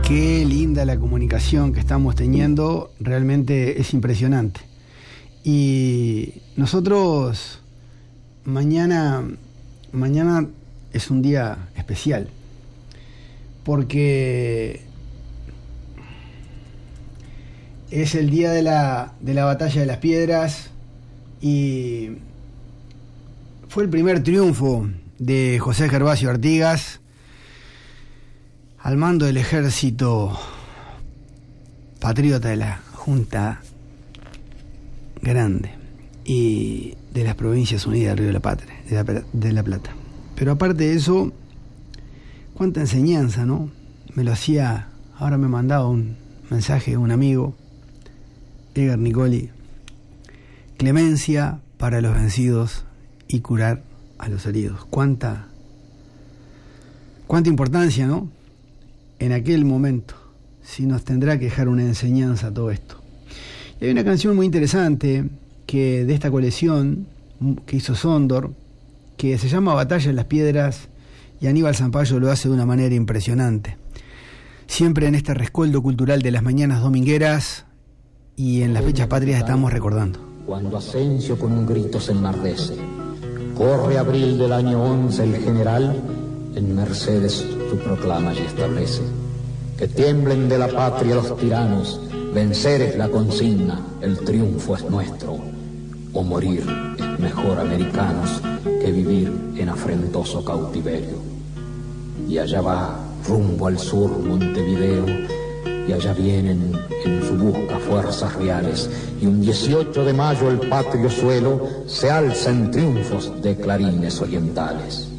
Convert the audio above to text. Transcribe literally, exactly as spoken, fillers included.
Qué linda la comunicación que estamos teniendo, realmente es impresionante. Y nosotros mañana, mañana es un día especial, porque es el día de la, de la Batalla de las Piedras y fue el primer triunfo de José Gervasio Artigas al mando del ejército patriota de la Junta Grande y de las Provincias Unidas del Río de la Patria, de la, de la Plata. Pero aparte de eso, cuánta enseñanza, ¿no? Me lo hacía, ahora me mandaba un mensaje un amigo, Edgar Nicoli: clemencia para los vencidos y curar a los heridos. Cuánta, cuánta importancia, ¿no? En aquel momento, si nos tendrá que dejar una enseñanza todo esto. Y hay una canción muy interesante que de esta colección que hizo Sondor, que se llama Batalla de las Piedras, y Aníbal Zampayo lo hace de una manera impresionante. Siempre en este rescoldo cultural de las mañanas domingueras y en las fechas patrias estamos recordando. Cuando Asensio con un grito se enardece, corre abril del año once el general, en Mercedes su proclama y establece: que tiemblen de la patria los tiranos, vencer es la consigna, el triunfo es nuestro, o morir es mejor americanos que vivir en afrentoso cautiverio. Y allá va rumbo al sur Montevideo, y allá vienen en su busca fuerzas reales, y un dieciocho de mayo el patrio suelo se alza en triunfos de clarines orientales.